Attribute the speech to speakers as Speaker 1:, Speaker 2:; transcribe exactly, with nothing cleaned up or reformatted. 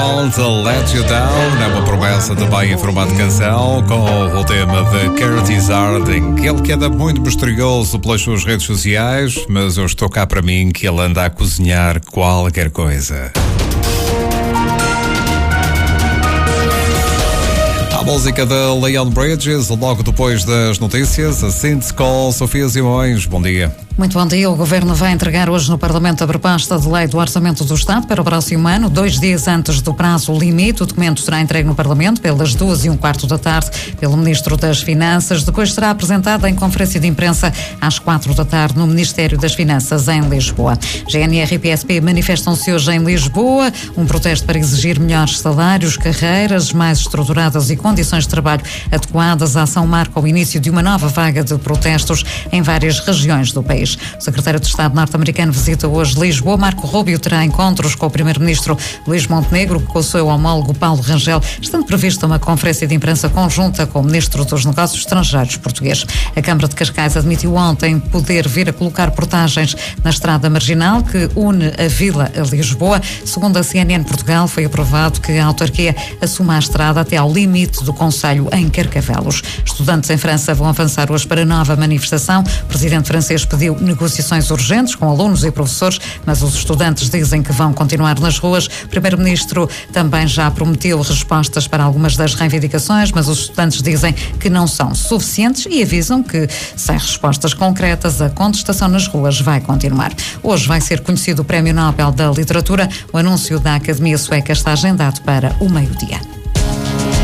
Speaker 1: To Let You Down é uma promessa também em formato de canção com o tema de Curtis Harding. Ele que anda muito misterioso pelas suas redes sociais, mas eu estou cá para mim que ele anda a cozinhar qualquer coisa. A música da Leon Bridges, logo depois das notícias, a Synth com Sofia Simões. Bom dia.
Speaker 2: Muito bom dia. O Governo vai entregar hoje no Parlamento a proposta de lei do Orçamento do Estado para o próximo ano, dois dias antes do prazo limite. O documento será entregue no Parlamento pelas duas e um quarto da tarde pelo Ministro das Finanças. Depois será apresentado em conferência de imprensa às quatro da tarde no Ministério das Finanças em Lisboa. G N R e P S P manifestam-se hoje em Lisboa, um protesto para exigir melhores salários, carreiras mais estruturadas e condições de trabalho adequadas. A ação marca o início de uma nova vaga de protestos em várias regiões do país. O secretário de Estado norte-americano visita hoje Lisboa. Marco Rubio terá encontros com o primeiro-ministro Luís Montenegro, com o seu homólogo Paulo Rangel, estando prevista uma conferência de imprensa conjunta com o ministro dos Negócios Estrangeiros português. A Câmara de Cascais admitiu ontem poder vir a colocar portagens na estrada marginal que une a Vila a Lisboa. Segundo a C N N Portugal, foi aprovado que a autarquia assuma a estrada até ao limite do concelho em Carcavelos. Estudantes em França vão avançar hoje para nova manifestação. O presidente francês pediu negociações urgentes com alunos e professores, mas os estudantes dizem que vão continuar nas ruas. O primeiro-ministro também já prometeu respostas para algumas das reivindicações, mas os estudantes dizem que não são suficientes e avisam que, sem respostas concretas, a contestação nas ruas vai continuar. Hoje vai ser conhecido o Prémio Nobel da Literatura. O anúncio da Academia Sueca está agendado para o meio-dia.